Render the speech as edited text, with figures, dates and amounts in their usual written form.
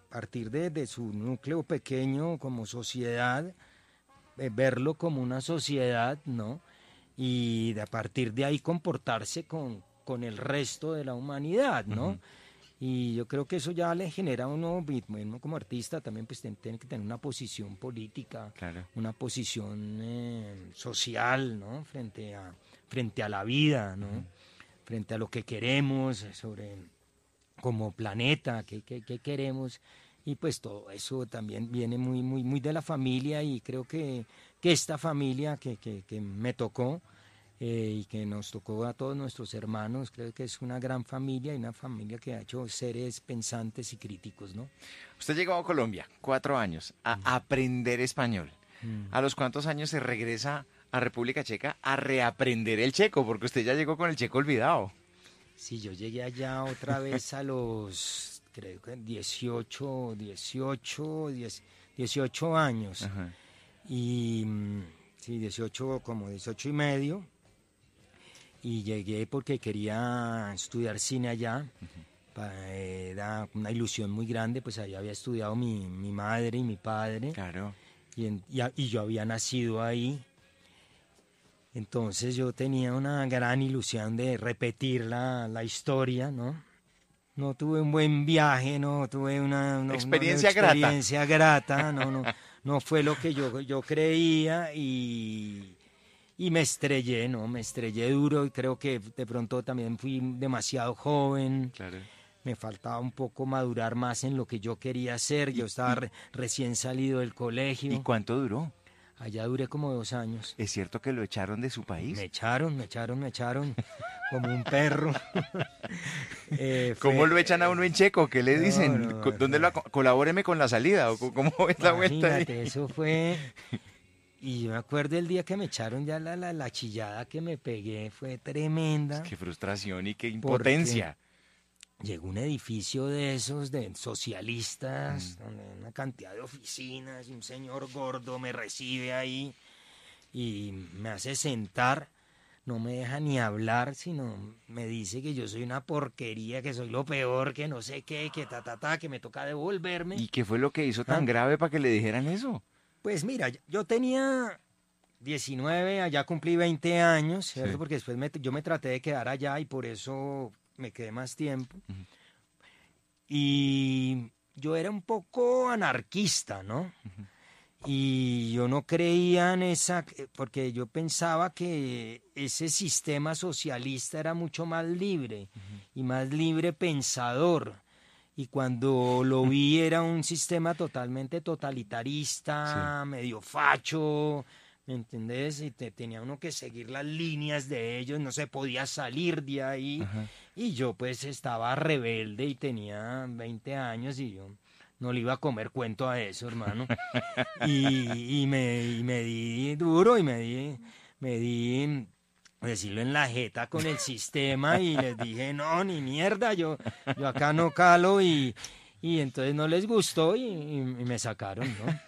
partir de su núcleo pequeño como sociedad, verlo como una sociedad, ¿no? Y a partir de ahí comportarse con el resto de la humanidad, ¿no? Ujú. Y yo creo que eso ya le genera a uno, bueno, como artista también pues tiene que tener una posición política, Claro. una posición social, ¿no? Frente a la vida, ¿no? Frente a lo que queremos, sobre como planeta, qué queremos. Y pues todo eso también viene muy de la familia y creo que esta familia que me tocó y que nos tocó a todos nuestros hermanos, creo que es una gran familia y una familia que ha hecho seres pensantes y críticos, ¿no? Usted llegó a Colombia, 4 años, a aprender español. Mm. ¿A los cuántos años se regresa a República Checa a reaprender el checo? Porque usted ya llegó con el checo olvidado. Sí, yo llegué allá otra vez a los, creo que 18 años. Ajá. Y sí, 18, como 18 y medio. Y llegué porque quería estudiar cine allá. Era una ilusión muy grande, pues allá había estudiado mi madre y mi padre. Claro. Y yo había nacido ahí. Entonces yo tenía una gran ilusión de repetir la historia, ¿no? No tuve un buen viaje, no tuve una Experiencia experiencia grata, no fue lo que yo creía y me estrellé, ¿no? Me estrellé duro y creo que de pronto también fui demasiado joven. Claro. Me faltaba un poco madurar más en lo que yo quería hacer. Yo estaba recién salido del ¿Y colegio. cuánto duró? Allá duré como 2 años. ¿Es cierto que lo echaron de su país? Me echaron como un perro. ¿Cómo lo echan a uno en checo? ¿Qué le dicen? ¿Dónde colabóreme con la salida? ¿O cómo es la vuelta ahí? Imagínate, eso fue... Y yo me acuerdo el día que me echaron ya la chillada que me pegué, fue tremenda. Qué frustración y qué impotencia. Llegó un edificio de esos, de socialistas, donde hay una cantidad de oficinas y un señor gordo me recibe ahí y me hace sentar, no me deja ni hablar, sino me dice que yo soy una porquería, que soy lo peor, que no sé qué, que que me toca devolverme. ¿Y qué fue lo que hizo tan grave para que le dijeran eso? Pues mira, yo tenía 19, allá cumplí 20 años, ¿cierto? Sí. Porque después yo me traté de quedar allá y por eso me quedé más tiempo. Y yo era un poco anarquista, ¿no? Y yo no creía en porque yo pensaba que ese sistema socialista era mucho más libre y más libre pensador. Y cuando lo vi era un sistema totalmente totalitarista, medio facho, ¿me entendés? Y tenía uno que seguir las líneas de ellos, no se podía salir de ahí. Ajá. Y yo pues estaba rebelde y tenía 20 años y yo no le iba a comer cuento a eso, hermano. y me di duro y me di decirlo en la jeta con el sistema y les dije, no, ni mierda, yo acá no calo y entonces no les gustó y me sacaron, ¿no?